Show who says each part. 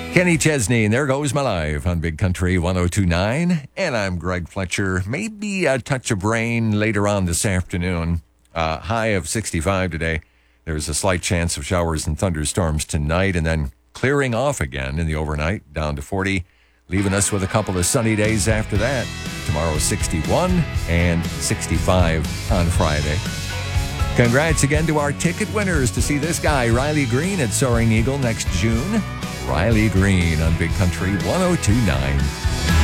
Speaker 1: Kenny Chesney, and There Goes My Life on Big Country 102.9. And I'm Greg Fletcher. Maybe a touch of rain later on this afternoon. High of 65 today. There's a slight chance of showers and thunderstorms tonight, and then clearing off again in the overnight, down to 40, leaving us with a couple of sunny days after that. Tomorrow 61 and 65 on Friday. Congrats again to our ticket winners to see this guy, Riley Green, at Soaring Eagle next June. Riley Green on Big Country 102.9.